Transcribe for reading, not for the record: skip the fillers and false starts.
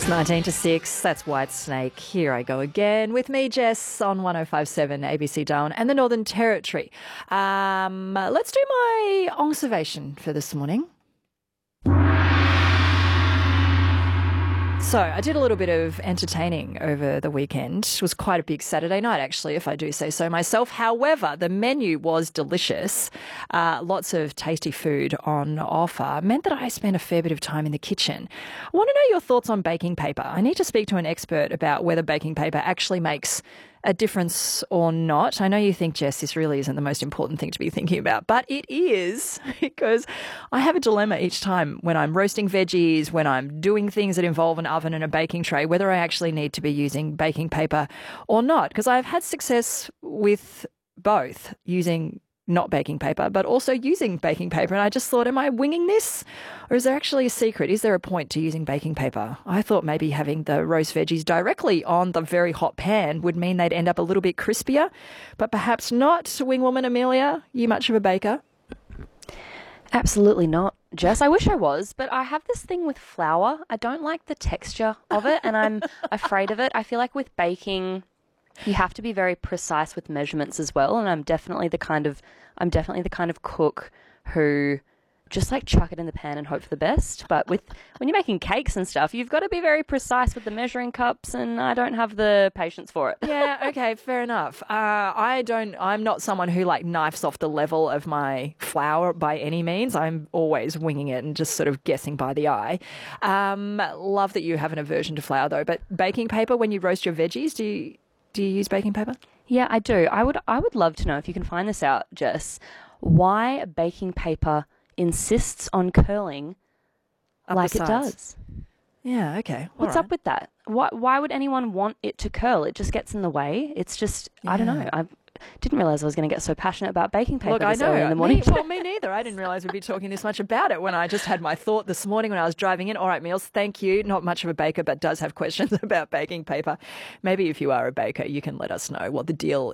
It's 19 to 6. That's Whitesnake. Here I go again with me, Jess, on 105.7 ABC Darwin and the Northern Territory. Let's do my observation for this morning. So I did a little bit of entertaining over the weekend. It was quite a big Saturday night, actually, if I do say so myself. However, the menu was delicious. Lots of tasty food on offer. Meant that I spent a fair bit of time in the kitchen. I want to know your thoughts on baking paper. I need to speak to an expert about whether baking paper actually makes a difference or not. I know you think, Jess, this really isn't the most important thing to be thinking about, but it is, because I have a dilemma each time when I'm roasting veggies, when I'm doing things that involve an oven and a baking tray, whether I actually need to be using baking paper or not, because I've had success with both using not baking paper, but also using baking paper. And I just thought, am I winging this? Or is there actually a secret? Is there a point to using baking paper? I thought maybe having the roast veggies directly on the very hot pan would mean they'd end up a little bit crispier, but perhaps not. Wingwoman Amelia, you much of a baker? Absolutely not, Jess. I wish I was, but I have this thing with flour. I don't like the texture of it, and I'm afraid of it. I feel like with baking, you have to be very precise with measurements as well, and I'm definitely the kind of cook who just like chuck it in the pan and hope for the best. But when you're making cakes and stuff, you've got to be very precise with the measuring cups, and I don't have the patience for it. Yeah, okay, fair enough. I'm not someone who like knifes off the level of my flour by any means. I'm always winging it and just sort of guessing by the eye. Love that you have an aversion to flour though, but baking paper when you roast your veggies, do you use baking paper? Yeah, I do. I would love to know, if you can find this out, Jess, why baking paper insists on curling like it does. Yeah, okay. What's up with that? Why would anyone want it to curl? It just gets in the way. It's just, I don't know. I didn't realise I was going to get so passionate about baking paper this early in the morning. Me neither. I didn't realise we'd be talking this much about it when I just had my thought this morning when I was driving in. All right, Meals, thank you. Not much of a baker, but does have questions about baking paper. Maybe if you are a baker, you can let us know what the deal